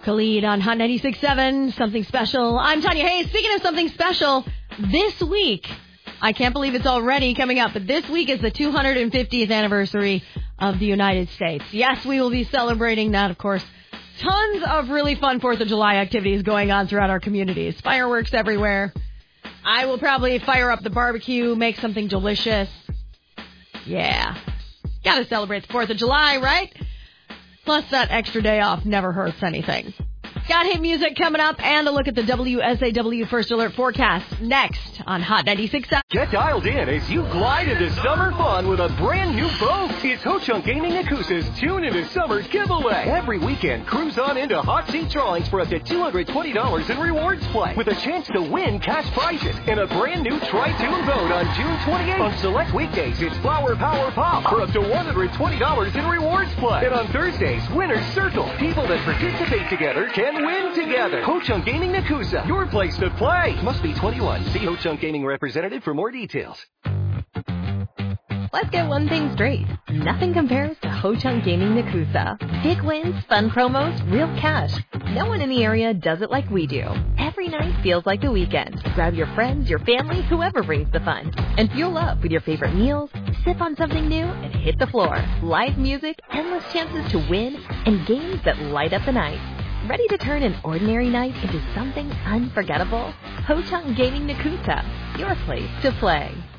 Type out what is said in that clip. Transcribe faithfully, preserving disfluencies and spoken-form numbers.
Khalid on Hot ninety-six point seven, Something Special. I'm Tanya Hayes. Speaking of something special, this week, I can't believe it's already coming up, but this week is the two hundred fiftieth anniversary of the United States. Yes, we will be celebrating that, of course. Tons of really fun fourth of July activities going on throughout our communities. Fireworks everywhere. I will probably fire up the barbecue, make something delicious. Yeah. Gotta celebrate the fourth of July, right? Plus, that extra day off never hurts anything. Got hit music coming up and a look at the W S A W First Alert forecast next on Hot ninety-six point seven. Get dialed in as you glide into summer fun with a brand new boat. It's Ho Chunk Gaming Nakusa's Tune into Summer giveaway. Every weekend, cruise on into hot seat drawings for up to two hundred twenty dollars in rewards play with a chance to win cash prizes and a brand new Tri-Tune boat on June twenty-eighth. On select weekdays, it's Flower Power Pop for up to one hundred twenty dollars in rewards play. And on Thursdays, Winner's Circle. People that participate together can win together. Ho Chunk Gaming Nakusa, your place to play. Must be twenty-one. See Ho Chunk Gaming representative for more details. Let's get one thing straight. Nothing compares to Ho Chunk Gaming Nakusa. Big wins, fun promos, real cash. No one in the area does it like we do. Every night feels like the weekend. Grab your friends, your family, whoever brings the fun. And fuel up with your favorite meals, sip on something new, and hit the floor. Live music, endless chances to win, and games that light up the night. Ready to turn an ordinary night into something unforgettable? Ho Chunk Gaming Nakusa, your place to play.